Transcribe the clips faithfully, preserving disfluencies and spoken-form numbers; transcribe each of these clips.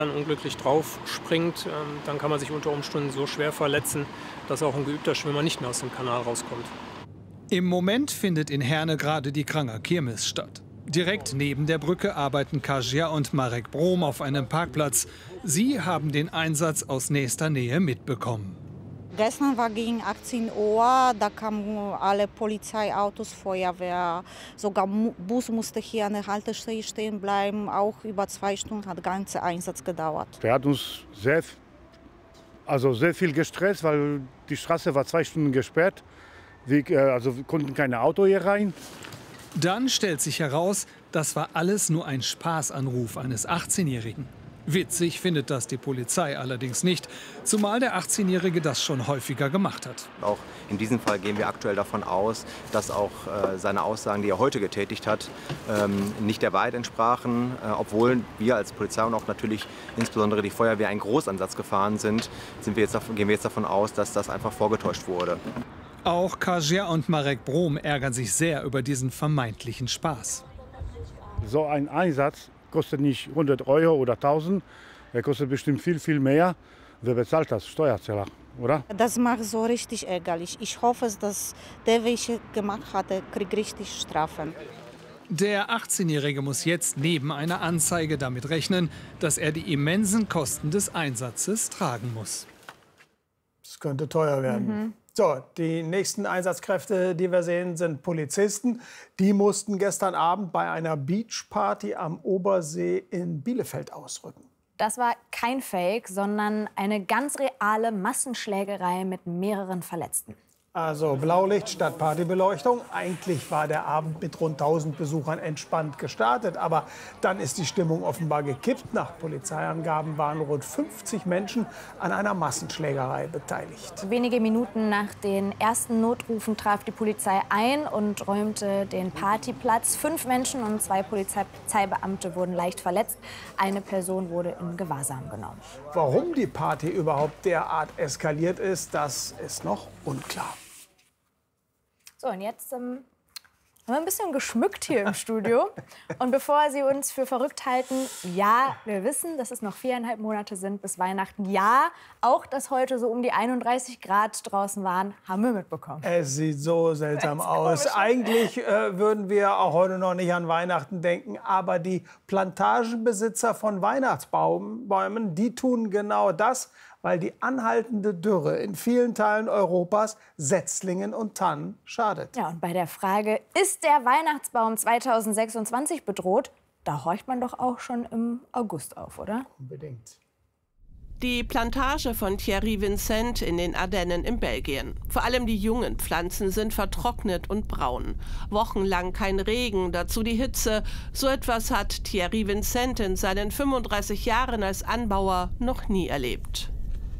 Dann unglücklich drauf springt, dann kann man sich unter Umständen so schwer verletzen, dass auch ein geübter Schwimmer nicht mehr aus dem Kanal rauskommt. Im Moment findet in Herne gerade die Kranger Kirmes statt. Direkt neben der Brücke arbeiten Kasia und Marek Brom auf einem Parkplatz. Sie haben den Einsatz aus nächster Nähe mitbekommen. Gestern war gegen achtzehn Uhr, da kamen alle Polizeiautos, Feuerwehr, sogar Bus musste hier an der Haltestelle stehen bleiben. Auch über zwei Stunden hat der ganze Einsatz gedauert. Der hat uns sehr, also sehr viel gestresst, weil die Straße war zwei Stunden gesperrt. Wir, also wir konnten kein Auto hier rein. Dann stellt sich heraus, das war alles nur ein Spaßanruf eines achtzehnjährigen. Witzig findet das die Polizei allerdings nicht, zumal der achtzehnjährige das schon häufiger gemacht hat. Auch in diesem Fall gehen wir aktuell davon aus, dass auch äh, seine Aussagen, die er heute getätigt hat, ähm, nicht der Wahrheit entsprachen, äh, obwohl wir als Polizei und auch natürlich insbesondere die Feuerwehr einen Großansatz gefahren sind, sind wir jetzt, gehen wir jetzt davon aus, dass das einfach vorgetäuscht wurde. Auch Kasia und Marek Brom ärgern sich sehr über diesen vermeintlichen Spaß. So ein Einsatz kostet nicht hundert Euro oder tausend, er kostet bestimmt viel, viel mehr. Wer bezahlt das? Steuerzahler, oder? Das macht so richtig ärgerlich. Ich hoffe, dass der, welcher gemacht hat, kriegt richtig Strafen. Der achtzehnjährige muss jetzt neben einer Anzeige damit rechnen, dass er die immensen Kosten des Einsatzes tragen muss. Das könnte teuer werden. Mhm. So, die nächsten Einsatzkräfte, die wir sehen, sind Polizisten. Die mussten gestern Abend bei einer Beachparty am Obersee in Bielefeld ausrücken. Das war kein Fake, sondern eine ganz reale Massenschlägerei mit mehreren Verletzten. Also Blaulicht statt Partybeleuchtung. Eigentlich war der Abend mit rund tausend Besuchern entspannt gestartet. Aber dann ist die Stimmung offenbar gekippt. Nach Polizeiangaben waren rund fünfzig Menschen an einer Massenschlägerei beteiligt. Wenige Minuten nach den ersten Notrufen traf die Polizei ein und räumte den Partyplatz. Fünf Menschen und zwei Polizeibeamte wurden leicht verletzt. Eine Person wurde in Gewahrsam genommen. Warum die Party überhaupt derart eskaliert ist, das ist noch unklar. So, und jetzt ähm, haben wir ein bisschen geschmückt hier im Studio. Und bevor Sie uns für verrückt halten, ja, wir wissen, dass es noch viereinhalb Monate sind bis Weihnachten. Ja, auch dass heute so um die einunddreißig Grad draußen waren, haben wir mitbekommen. Es sieht so seltsam aus. Eigentlich äh, würden wir auch heute noch nicht an Weihnachten denken. Aber die Plantagenbesitzer von Weihnachtsbäumen, die tun genau das, weil die anhaltende Dürre in vielen Teilen Europas Setzlingen und Tannen schadet. Ja, und bei der Frage, ist der Weihnachtsbaum zweitausendsechsundzwanzig bedroht, da horcht man doch auch schon im August auf, oder? Unbedingt. Die Plantage von Thierry Vincent in den Ardennen in Belgien. Vor allem die jungen Pflanzen sind vertrocknet und braun. Wochenlang kein Regen, dazu die Hitze. So etwas hat Thierry Vincent in seinen fünfunddreißig Jahren als Anbauer noch nie erlebt.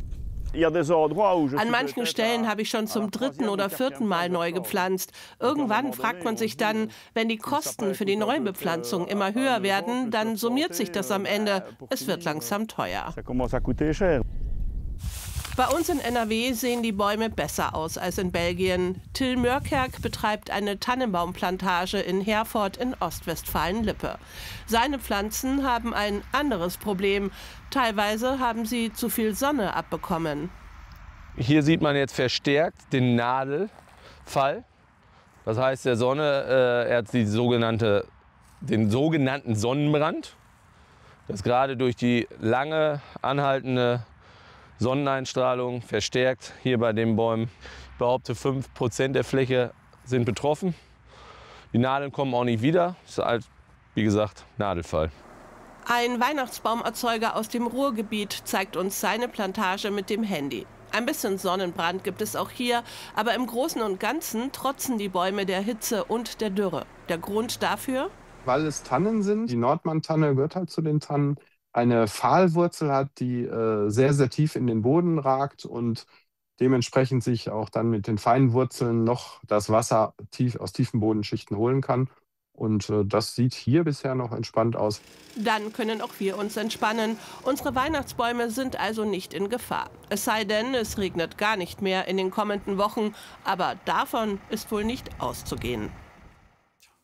An manchen Stellen habe ich schon zum dritten oder vierten Mal neu gepflanzt. Irgendwann fragt man sich dann, wenn die Kosten für die Neubepflanzung immer höher werden, dann summiert sich das am Ende. Es wird langsam teuer. Bei uns in N R W sehen die Bäume besser aus als in Belgien. Till Mörkerk betreibt eine Tannenbaumplantage in Herford in Ostwestfalen-Lippe. Seine Pflanzen haben ein anderes Problem. Teilweise haben sie zu viel Sonne abbekommen. Hier sieht man jetzt verstärkt den Nadelfall. Das heißt, der Sonne, äh, er hat die sogenannte, den sogenannten Sonnenbrand. Das gerade durch die lange anhaltende Sonneneinstrahlung verstärkt hier bei den Bäumen. Ich behaupte, fünf Prozent der Fläche sind betroffen. Die Nadeln kommen auch nicht wieder. Das ist halt, wie gesagt, Nadelfall. Ein Weihnachtsbaumerzeuger aus dem Ruhrgebiet zeigt uns seine Plantage mit dem Handy. Ein bisschen Sonnenbrand gibt es auch hier, aber im Großen und Ganzen trotzen die Bäume der Hitze und der Dürre. Der Grund dafür? Weil es Tannen sind. Die Nordmann-Tanne gehört halt zu den Tannen. Eine Pfahlwurzel hat, die äh, sehr, sehr tief in den Boden ragt und dementsprechend sich auch dann mit den feinen Wurzeln noch das Wasser tief, aus tiefen Bodenschichten holen kann. Und äh, das sieht hier bisher noch entspannt aus. Dann können auch wir uns entspannen. Unsere Weihnachtsbäume sind also nicht in Gefahr. Es sei denn, es regnet gar nicht mehr in den kommenden Wochen. Aber davon ist wohl nicht auszugehen.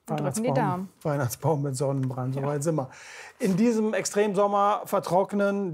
Weihnachtsbaum, Weihnachtsbaum mit Sonnenbrand, so weit sind wir. In diesem Extremsommer vertrocknen